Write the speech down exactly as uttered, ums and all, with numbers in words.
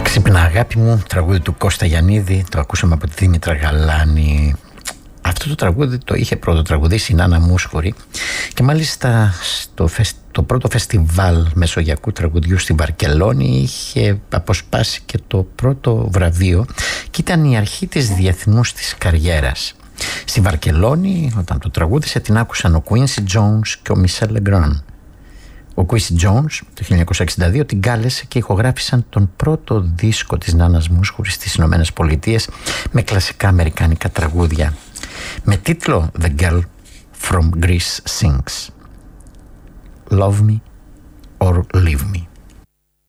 Ξύπνα αγάπη μου, τραγούδι του Κώστα Γιαννίδη, το ακούσαμε από τη Δήμητρα Γαλάνη. Αυτό το τραγούδι το είχε πρώτο τραγουδήσει η Νάνα Μούσχουρη και μάλιστα στο φεσ... το πρώτο φεστιβάλ μεσογειακού τραγουδιού στη Βαρκελόνη είχε αποσπάσει και το πρώτο βραβείο και ήταν η αρχή της διεθνούς της καριέρας. Στη Βαρκελόνη, όταν το τραγούδισε, την άκουσαν ο Quincy Jones και ο Michel Legrand. Ο Quincy Jones το χίλια εννιακόσια εξήντα δύο την κάλεσε και ηχογράφησαν τον πρώτο δίσκο της Νάνας Μούσχουρης στις Ηνωμένες Πολιτείες με κλασικά αμερικάνικα τραγούδια με τίτλο The Girl from Greece Sings, Love Me or Leave Me.